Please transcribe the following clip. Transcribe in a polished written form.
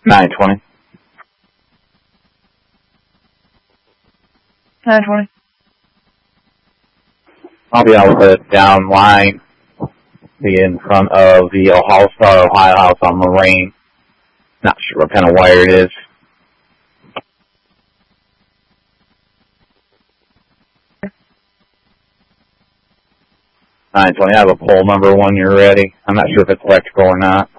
920. 920. I'll be able to down line, be in front of the Ohio Star Ohio House on Moraine. Not sure what kind of wire it is. I have a poll number when you're ready. I'm not sure if it's electrical or not.